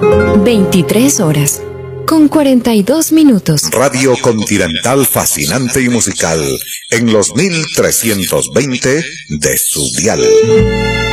23 horas, con 42 minutos. Radio Continental fascinante y musical en los 1320 de su dial.